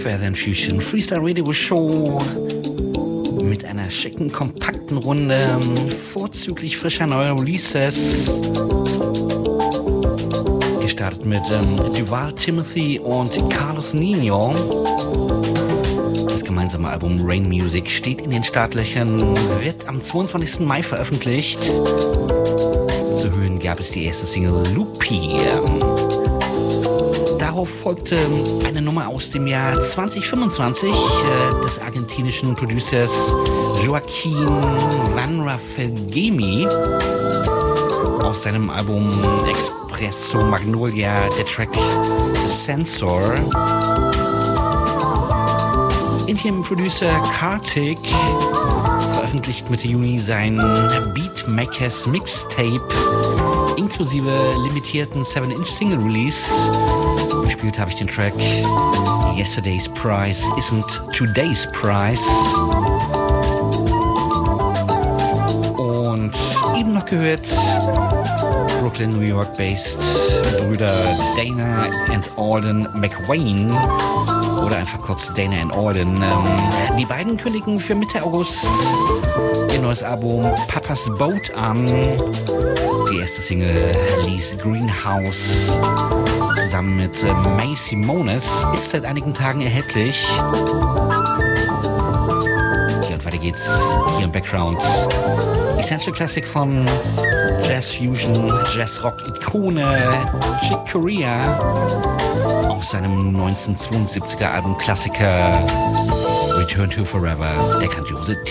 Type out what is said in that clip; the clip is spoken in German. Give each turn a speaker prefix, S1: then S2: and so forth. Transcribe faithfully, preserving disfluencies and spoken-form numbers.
S1: Feather and Fusion Freestyle Radio Show mit einer schicken, kompakten Runde vorzüglich frischer neuer Releases. Gestartet mit ähm, Duval Timothy und Carlos Nino. Das gemeinsame Album Rain Music steht in den Startlöchern, wird am zweiundzwanzigsten Mai veröffentlicht. Zu hören gab es die erste Single Loopy. Darauf folgte eine Nummer aus dem Jahr zwanzig fünfundzwanzig äh, des argentinischen Producers Joaquin Van Raffelgemi aus seinem Album Expresso Magnolia, der Track Sensor. Indien-Producer Kartik veröffentlicht Mitte Juni sein Beatmakers Mixtape inklusive limitierten seven inch Single Release. Gespielt habe ich den Track Yesterday's Price Isn't Today's Price. Und eben noch gehört Brooklyn, New York based Brüder Dana and Alden McWayne oder einfach kurz Dana and Alden. Ähm, die beiden kündigen für Mitte August ihr neues Album Papa's Boat an. Die erste Single Lee's Greenhouse zusammen mit äh, May Simones ist seit einigen Tagen erhältlich. Okay, und weiter geht's hier im Background. Essential Classic von Jazz Fusion, Jazz Rock Ikone Chick Corea aus seinem neunzehnhundertzweiundsiebziger Album Klassiker Return to Forever, der grandiose